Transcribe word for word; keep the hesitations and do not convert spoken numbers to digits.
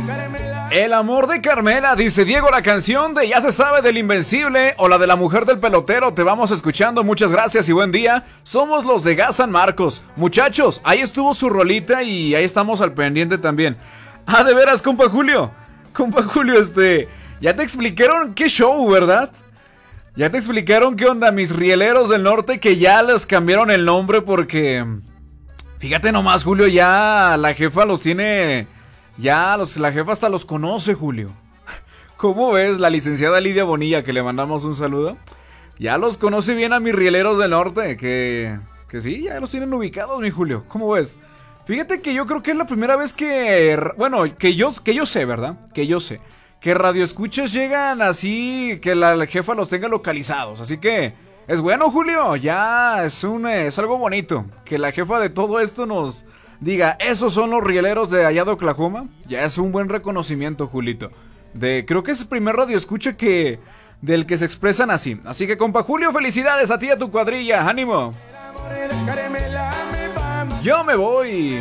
El amor de Carmela, dice Diego, la canción de Ya se sabe del Invencible o la de la mujer del pelotero, te vamos escuchando, muchas gracias y buen día. Somos los de Gas San Marcos. Muchachos, ahí estuvo su rolita y ahí estamos al pendiente también. Ah, de veras, compa Julio. Compa Julio, este, ya te explicaron qué show, ¿verdad? Ya te explicaron qué onda mis rieleros del norte, que ya les cambiaron el nombre porque... Fíjate nomás, Julio, ya la jefa los tiene... Ya los, la jefa hasta los conoce, Julio. ¿Cómo ves? La licenciada Lidia Bonilla, que le mandamos un saludo. Ya los conoce bien a mis rieleros del norte, que... Que sí, ya los tienen ubicados, mi Julio. ¿Cómo ves? Fíjate que yo creo que es la primera vez que... Bueno, que yo, que yo sé, ¿verdad? Que yo sé. Que radioescuchas llegan así, que la, la jefa los tenga localizados. Así que... Es bueno, Julio. Ya es, un, es algo bonito. Que la jefa de todo esto nos... Diga, esos son los rieleros de allá de Oklahoma. Ya es un buen reconocimiento, Julito. De, creo que es el primer radio escucha que del que se expresan así. Así que, compa Julio, felicidades a ti y a tu cuadrilla. ¡Ánimo! Yo me voy.